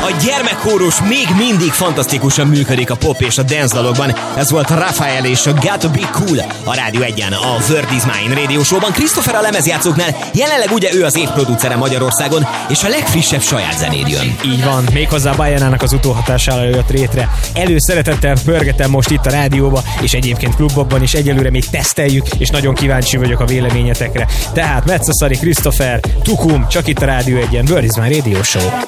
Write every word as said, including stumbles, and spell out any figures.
A gyermekkórus még mindig fantasztikusan működik a pop és a dance dalokban. Ez volt Rafael és a Got to Be Cool a Rádió egyen, a Word is Mine Radio Show-ban. Christopher a lemezjátszóknál, jelenleg ugye ő az évproducere Magyarországon, és a legfrissebb saját zenéd jön. Így van, méghozzá Bajánának az utóhatására jött rétre. Előszeretettel pörgetem most itt a rádióba, és egyébként klubokban is egyelőre még teszteljük, és nagyon kíváncsi vagyok a véleményetekre. Tehát Metszaszari Christopher, Tukum, csak itt a Rádió egyen, Word is Mine Radio Show.